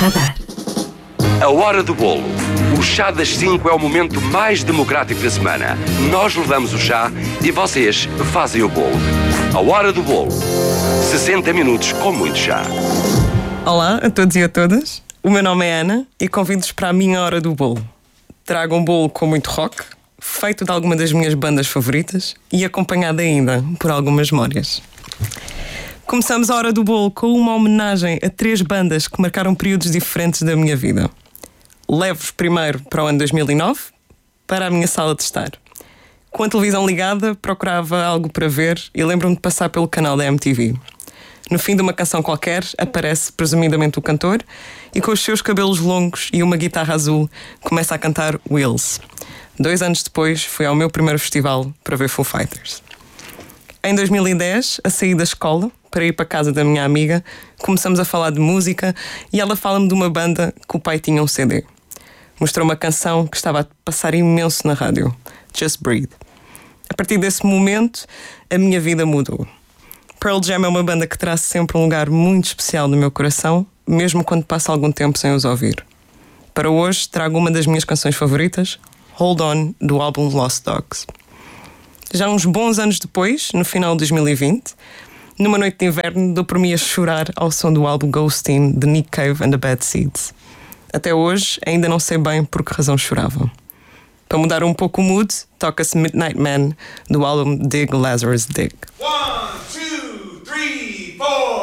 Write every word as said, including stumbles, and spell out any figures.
Radar. A hora do bolo. O chá das cinco é o momento mais democrático da semana. Nós levamos o chá e vocês fazem o bolo. A hora do bolo. sessenta minutos com muito chá. Olá a todos e a todas. O meu nome é Ana e convido-vos para a minha hora do bolo. Trago um bolo com muito rock, feito de alguma das minhas bandas favoritas e acompanhado ainda por algumas memórias. Começamos a hora do bolo com uma homenagem a três bandas que marcaram períodos diferentes da minha vida. Levo-vos primeiro para o ano dois mil e nove, para a minha sala de estar. Com a televisão ligada, procurava algo para ver e lembro-me de passar pelo canal da M T V. No fim de uma canção qualquer, aparece presumidamente o cantor e com os seus cabelos longos e uma guitarra azul começa a cantar Wheels. Dois anos depois, fui ao meu primeiro festival para ver Foo Fighters. Em dois mil e dez, a sair da escola, para ir para a casa da minha amiga, começamos a falar de música e ela fala-me de uma banda que o pai tinha um C D. Mostrou uma canção que estava a passar imenso na rádio, Just Breathe. A partir desse momento, a minha vida mudou. Pearl Jam é uma banda que terá sempre um lugar muito especial no meu coração, mesmo quando passo algum tempo sem os ouvir. Para hoje, trago uma das minhas canções favoritas, Hold On, do álbum Lost Dogs. Já uns bons anos depois, no final de dois mil e vinte, numa noite de inverno, dou por mim a chorar ao som do álbum Ghostin, de Nick Cave and the Bad Seeds. Até hoje, ainda não sei bem por que razão chorava. Para mudar um pouco o mood, toca-se Midnight Man, do álbum Dig Lazarus Dig. One, two, three, four.